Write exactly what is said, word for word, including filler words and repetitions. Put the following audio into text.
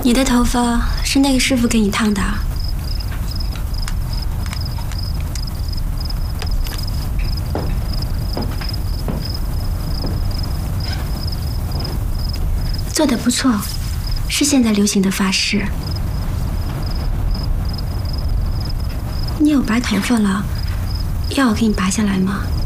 你的头发是那个师傅给你烫的啊？做得不错，是现在流行的发饰。你有白头发了，要我给你拔下来吗？